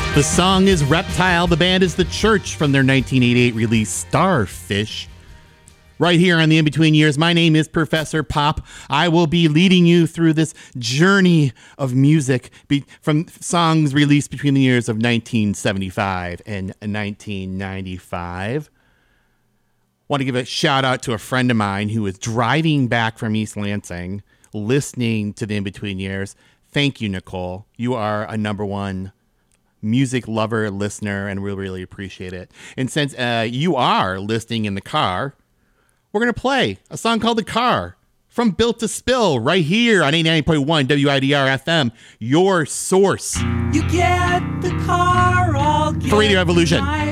The song is Reptile. The band is The Church from their 1988 release Starfish. Right here on the In-Between Years, my name is Professor Pop. I will be leading you through this journey of music from songs released between the years of 1975 and 1995. Want to give a shout out to a friend of mine who was driving back from East Lansing, listening to the In-Between Years. Thank you, Nicole. You are a number one music lover, listener, and we really appreciate it. And since you are listening in the car, we're going to play a song called The Car from Built to Spill right here on 89.1 WIDR FM, your source You get the car, I'll get for Radio Evolution. the